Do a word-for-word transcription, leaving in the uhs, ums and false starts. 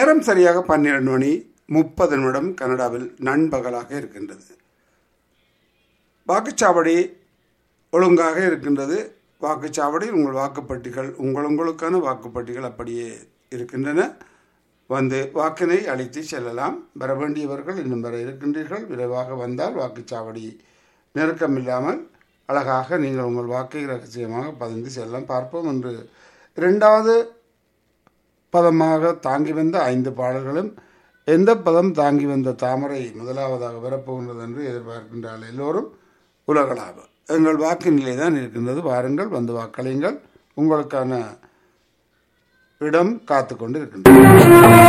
நேரம் சரியாக பன்னிரண்டு மணி முப்பது நிமிடம் கனடாவில் நண்பகலாக இருக்கின்றது. வாக்குச்சாவடி ஒழுங்காக இருக்கின்றது. வாக்குச்சாவடி உங்கள் வாக்குப்பட்டிகள் உங்கள் உங்களுக்கான வாக்குப்பட்டிகள் அப்படியே இருக்கின்றன. வந்து வாக்கினை அளித்து செல்லலாம். வர வேண்டியவர்கள் இன்னும் வர இருக்கின்றீர்கள். விரைவாக வந்தால் வாக்குச்சாவடி நெருக்கமில்லாமல் அழகாக நீங்கள் உங்கள் வாக்கை ரகசியமாக பதிந்து செல்லலாம். பார்ப்போம். என்று இரண்டாவது பதமாக தாங்கி வந்த ஐந்து பாடல்களும் எந்த பதம் தாங்கி வந்த தாமரை முதலாவதாக வரப்போகின்றது என்று எதிர்பார்க்கின்றார்கள் எல்லோரும். உலகளாவ எங்கள் வாக்கு நிலை தான் இருக்கின்றது. வாருங்கள், வந்து வாக்களியுங்கள். உங்களுக்கான இடம் காத்து கொண்டு இருக்கின்றது.